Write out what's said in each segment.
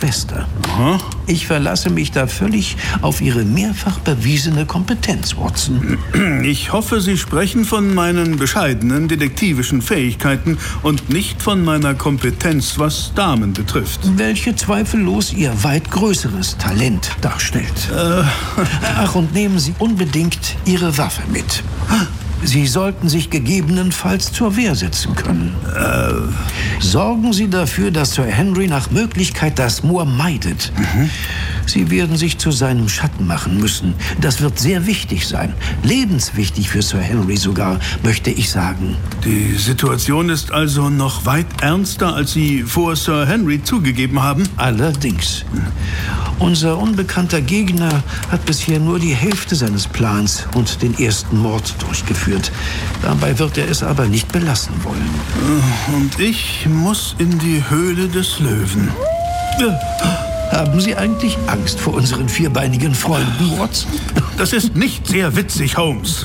Schwester. Aha. Ich verlasse mich da völlig auf Ihre mehrfach bewiesene Kompetenz, Watson. Ich hoffe, Sie sprechen von meinen bescheidenen detektivischen Fähigkeiten und nicht von meiner Kompetenz, was Damen betrifft. Welche zweifellos Ihr weit größeres Talent darstellt. Ach, und nehmen Sie unbedingt Ihre Waffe mit. Sie sollten sich gegebenenfalls zur Wehr setzen können. Sorgen Sie dafür, dass Sir Henry nach Möglichkeit das Moor meidet. Sie werden sich zu seinem Schatten machen müssen. Das wird sehr wichtig sein. Lebenswichtig für Sir Henry sogar, möchte ich sagen. Die Situation ist also noch weit ernster, als Sie vor Sir Henry zugegeben haben? Allerdings. Unser unbekannter Gegner hat bisher nur die Hälfte seines Plans und den ersten Mord durchgeführt. Dabei wird er es aber nicht belassen wollen. Und ich muss in die Höhle des Löwen. Haben Sie eigentlich Angst vor unseren vierbeinigen Freunden, Watson? Das ist nicht sehr witzig, Holmes.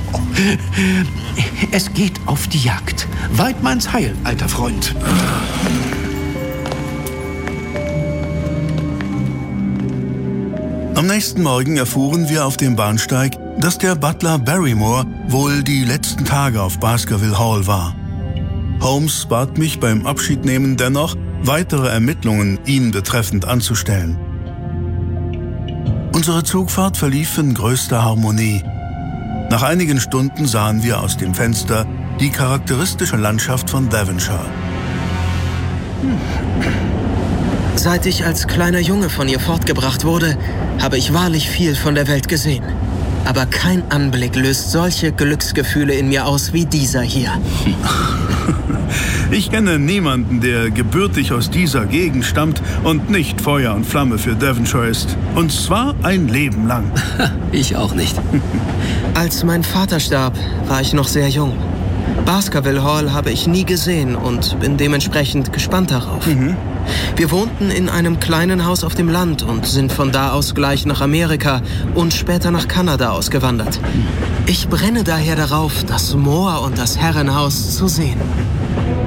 Es geht auf die Jagd. Weidmanns Heil, alter Freund. Am nächsten Morgen erfuhren wir auf dem Bahnsteig, dass der Butler Barrymore wohl die letzten Tage auf Baskerville Hall war. Holmes bat mich beim Abschiednehmen dennoch, weitere Ermittlungen ihn betreffend anzustellen. Unsere Zugfahrt verlief in größter Harmonie. Nach einigen Stunden sahen wir aus dem Fenster die charakteristische Landschaft von Devonshire. Seit ich als kleiner Junge von ihr fortgebracht wurde, habe ich wahrlich viel von der Welt gesehen. Aber kein Anblick löst solche Glücksgefühle in mir aus wie dieser hier. Ich kenne niemanden, der gebürtig aus dieser Gegend stammt und nicht Feuer und Flamme für Devonshire ist. Und zwar ein Leben lang. Ich auch nicht. Als mein Vater starb, war ich noch sehr jung. Baskerville Hall habe ich nie gesehen und bin dementsprechend gespannt darauf. Wir wohnten in einem kleinen Haus auf dem Land und sind von da aus gleich nach Amerika und später nach Kanada ausgewandert. Ich brenne daher darauf, das Moor und das Herrenhaus zu sehen.